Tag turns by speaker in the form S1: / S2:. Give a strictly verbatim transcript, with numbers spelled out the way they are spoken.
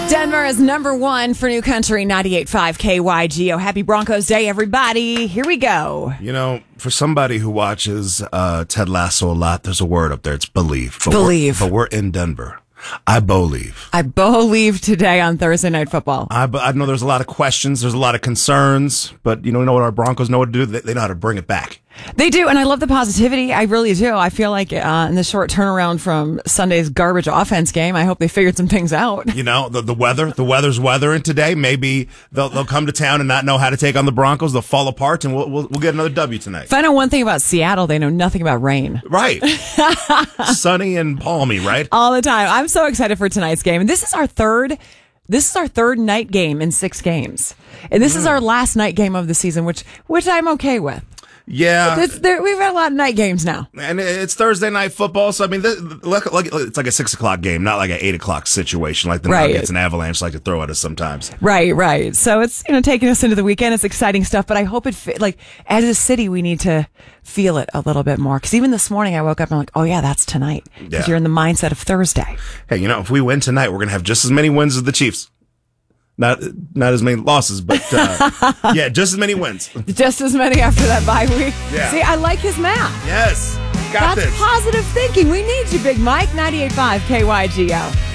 S1: Denver is number one for New Country ninety-eight point five K Y G O. Happy Broncos Day, everybody. Here we go.
S2: You know, for somebody who watches uh, Ted Lasso a lot, there's a word up there. It's believe. But
S1: Believe.
S2: We're, but we're in Denver. I believe.
S1: I believe today on Thursday Night Football.
S2: I, I know there's a lot of questions. There's a lot of concerns. But you know, you know what our Broncos know what to do? They, they know how to bring it back.
S1: They do, and I love the positivity. I really do. I feel like uh, in the short turnaround from Sunday's garbage offense game, I hope they figured some things out.
S2: You know, the, the weather, the weather's weathering today. Maybe they'll they'll come to town and not know how to take on the Broncos. They'll fall apart, and we'll we'll, we'll get another W tonight.
S1: If I know one thing about Seattle, they know nothing about rain.
S2: Right. Sunny and palmy, right?
S1: All the time. I'm so excited for tonight's game. And this is our third This is our third night game in six games. And this mm. is our last night game of the season, which which I'm okay with.
S2: Yeah.
S1: It's, there, we've had a lot of night games now.
S2: And it's Thursday Night Football, so I mean, this, look, look, it's like a six o'clock game, not like an eight o'clock situation like the
S1: right.
S2: Nuggets and Avalanche like to throw at us sometimes.
S1: Right, right. So it's, you know, taking us into the weekend. It's exciting stuff, but I hope it, fi- like, as a city, we need to feel it a little bit more. Because even this morning, I woke up and I'm like, oh, yeah, that's tonight. Because
S2: Yeah.
S1: you're in the mindset of Thursday.
S2: Hey, you know, if we win tonight, we're going to have just as many wins as the Chiefs. Not not as many losses, but uh, yeah, just as many wins.
S1: Just as many after that bye week.
S2: Yeah.
S1: See, I like his math.
S2: Yes, got
S1: That's
S2: this.
S1: positive thinking. We need you, Big Mike. ninety-eight point five K Y G O.